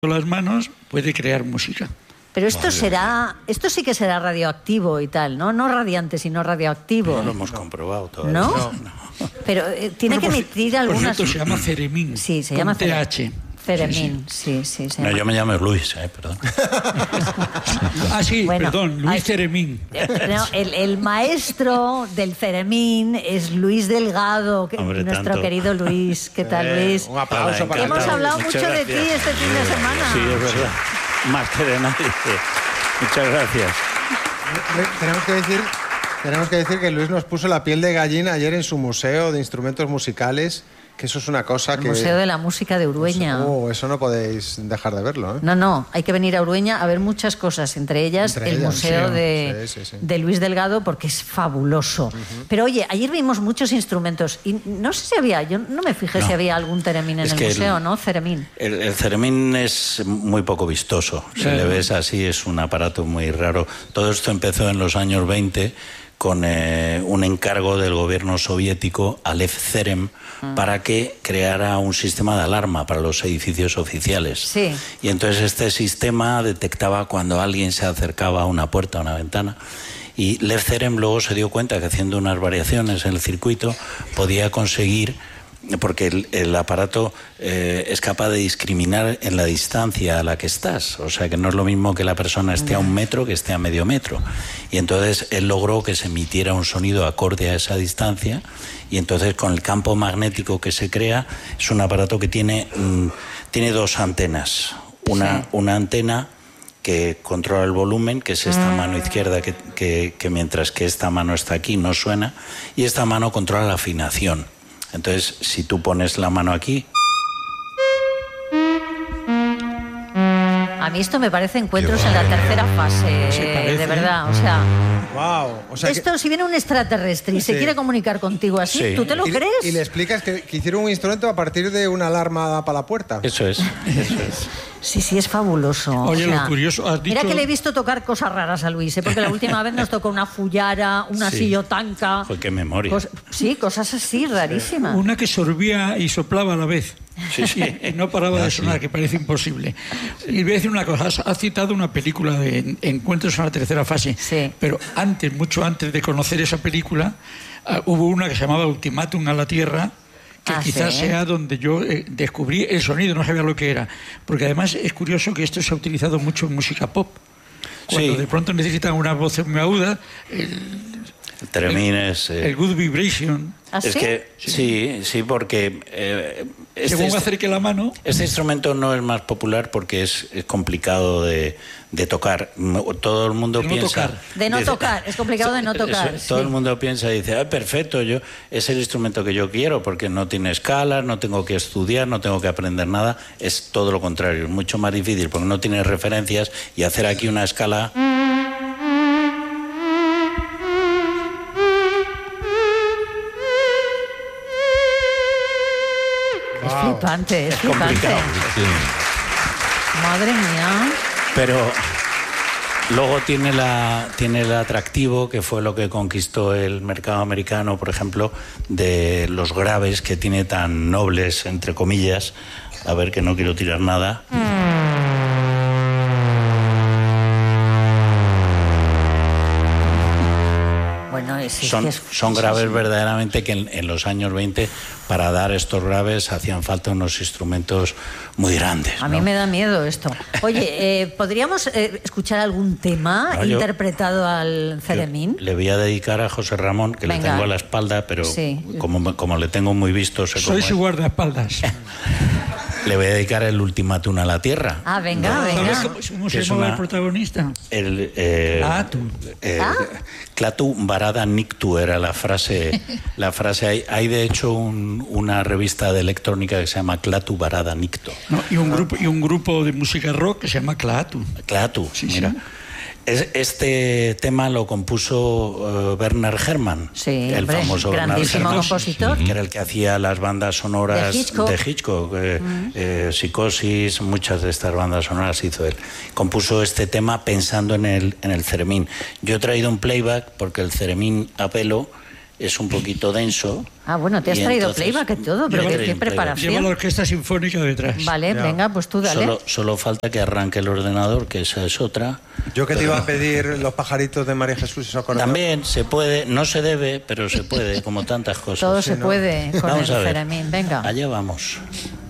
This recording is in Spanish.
las manos puede crear música. Pero esto sí que será radioactivo y tal, ¿no? No radiante, sino radioactivo. No lo hemos comprobado todavía. ¿No? Pero tiene que emitir algunas... Por cierto, se llama Ceremín. Sí, se llama TH. Ceremín, sí. No, yo me llamo Luis, perdón. Perdón, Luis Ceremín. No, el maestro del Ceremín es Luis Delgado, nuestro querido Luis. ¿Qué tal, Luis? Un aplauso para Hemos hablado mucho de ti este fin de semana. Sí, es verdad. Más que de nadie. Muchas gracias. Tenemos que decir que Luis nos puso la piel de gallina ayer en su museo de instrumentos musicales, que eso es una cosa que... El Museo de la Música de Urueña. Eso no podéis dejar de verlo, ¿eh? No, hay que venir a Urueña a ver muchas cosas, entre ellas el museo de Luis Delgado, porque es fabuloso. Uh-huh. Pero oye, ayer vimos muchos instrumentos y no sé si había, yo no me fijé si había algún Ceremín en el museo, ¿no? Ceremín. El Ceremín es muy poco vistoso. Si le ves así, es un aparato muy raro. Todo esto empezó en los años 20 con un encargo del gobierno soviético a Lev Cerem para que creara un sistema de alarma para los edificios oficiales. Sí. Y entonces este sistema detectaba cuando alguien se acercaba a una puerta, a una ventana. Y Lev Cerem luego se dio cuenta que haciendo unas variaciones en el circuito podía conseguir, porque el aparato es capaz de discriminar en la distancia a la que estás. O sea, que no es lo mismo que la persona esté a 1 metro que esté a medio metro. Y entonces él logró que se emitiera un sonido acorde a esa distancia. Y entonces con el campo magnético que se crea, es un aparato que tiene 2 antenas. Una antena que controla el volumen, que es esta mano izquierda, que mientras que esta mano está aquí no suena. Y esta mano controla la afinación. Entonces, si tú pones la mano aquí... A mí esto me parece encuentros en la tercera fase, de verdad. O sea, wow. Esto, si viene un extraterrestre y se quiere comunicar contigo así, ¿tú te lo crees? Y le explicas que hicieron un instrumento a partir de una alarma para la puerta. Eso es. Sí, es fabuloso. Oye, lo curioso, has dicho... Mira que le he visto tocar cosas raras a Luis, porque la última vez nos tocó una fullara, una sillotanca. Joder, qué memoria. Cosas así, rarísimas. Una que sorbía y soplaba a la vez. Sí. Y no paraba de sonar, que parece imposible. Y voy a decir una cosa, has citado una película de Encuentros en la tercera fase, pero mucho antes de conocer esa película, hubo una que se llamaba Ultimátum a la Tierra, que quizás sea donde yo descubrí el sonido, no sabía lo que era. Porque además es curioso que esto se ha utilizado mucho en música pop. Cuando de pronto necesitan una voz muy aguda, el Ceremín es... el Good Vibration. Es que sí, porque... según acerque la mano... Este instrumento no es más popular porque es complicado de tocar. Todo el mundo piensa... Es complicado de no tocar. Todo el mundo piensa y dice, perfecto, es el instrumento que yo quiero porque no tiene escalas, no tengo que estudiar, no tengo que aprender nada. Es todo lo contrario, es mucho más difícil porque no tiene referencias y hacer aquí una escala... Es flipante. Madre mía. Pero luego tiene el atractivo, que fue lo que conquistó el mercado americano, por ejemplo, de los graves que tiene tan nobles, entre comillas. A ver, que no quiero tirar nada. Son graves verdaderamente que en los años 20 para dar estos graves hacían falta unos instrumentos muy grandes, ¿no? A mí me da miedo esto. Oye, ¿podríamos escuchar algún tema interpretado al Ceremín? Le voy a dedicar a José Ramón, que le tengo a la espalda, pero como le tengo muy visto... Soy su guardaespaldas. Le voy a dedicar el Ultimátum a la Tierra. Venga. ¿Sabes cómo se llama el protagonista? Clatu Barada Nictu era la frase. Hay de hecho una revista de electrónica que se llama Clatu Barada Nictu. Y un grupo de música rock que se llama Clatu. Clatu, mira. Este tema lo compuso Werner Herrmann, el famoso grandísimo Werner Herrmann, compositor, que era el que hacía las bandas sonoras de Hitchcock, Psicosis, muchas de estas bandas sonoras hizo él. Compuso este tema pensando en el Ceremín. Yo he traído un playback porque el Ceremín a pelo es un poquito denso. Ah, bueno, te has traído playback y todo, pero qué preparación. Lleva la orquesta sinfónica detrás. Vale, venga, pues tú dale. Solo falta que arranque el ordenador, que esa es otra. Yo que te iba a pedir Los pajaritos de María Jesús, eso acordado. También se puede, no se debe, pero se puede, como tantas cosas. Todo se puede con Vamos el a ver. Fermín, venga. Allá vamos.